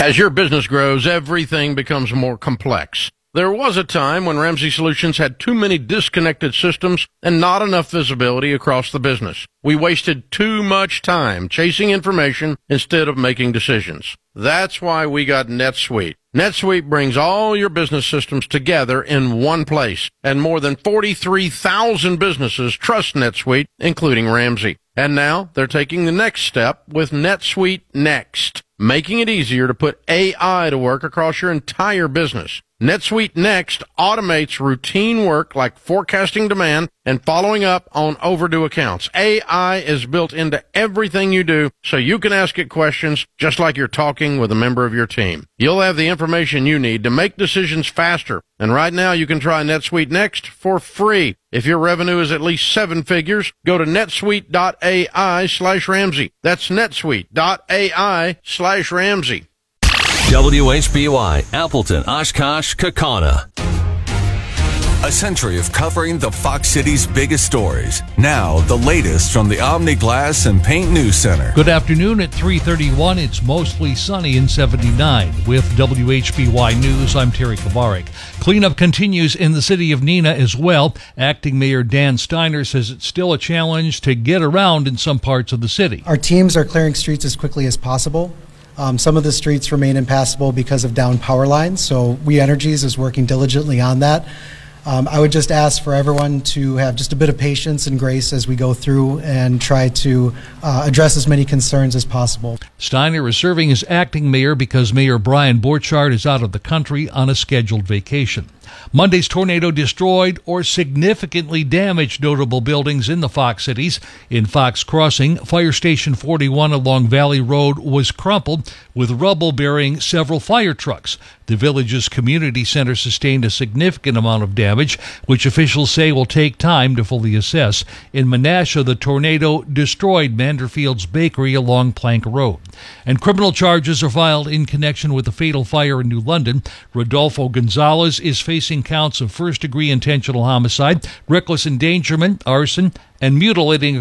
As your business grows, everything becomes more complex. There was a time when Ramsey Solutions had too many disconnected systems and not enough visibility across the business. We wasted too much time chasing information instead of making decisions. That's why we got NetSuite. NetSuite brings all your business systems together in one place, and more than 43,000 businesses trust NetSuite, including Ramsey. And now they're taking the next step with NetSuite Next, making it easier to put AI to work across your entire business. NetSuite Next automates routine work like forecasting demand and following up on overdue accounts. AI is built into everything you do, so you can ask it questions just like you're talking with a member of your team. You'll have the information you need to make decisions faster. And right now you can try NetSuite Next for free. If your revenue is at least 7 figures, go to netsuite.ai/Ramsey. That's netsuite.ai/Ramsey. WHBY, Appleton, Oshkosh, Kaukauna. A century of covering the Fox City's biggest stories. Now, the latest from the Omni Glass and Paint News Center. Good afternoon at 3:31. It's mostly sunny in 79. With WHBY News, I'm Terry Kovarik. Cleanup continues in the city of Neenah as well. Acting Mayor Dan Steiner says it's still a challenge to get around in some parts of the city. Our teams are clearing streets as quickly as possible. Some of the streets remain impassable because of down power lines, so We Energies is working diligently on that. I would just ask for everyone to have just a bit of patience and grace as we go through and try to address as many concerns as possible. Steiner is serving as acting mayor because Mayor Brian Borchardt is out of the country on a scheduled vacation. Monday's tornado destroyed or significantly damaged notable buildings in the Fox cities. In Fox Crossing, Fire Station 41 along Valley Road was crumpled with rubble burying several fire trucks. The village's community center sustained a significant amount of damage, which officials say will take time to fully assess. In Menasha, the tornado destroyed Manderfield's Bakery along Plank Road. And criminal charges are filed in connection with the fatal fire in New London. Rodolfo Gonzalez is facing counts of first-degree intentional homicide, reckless endangerment, arson, and mutilating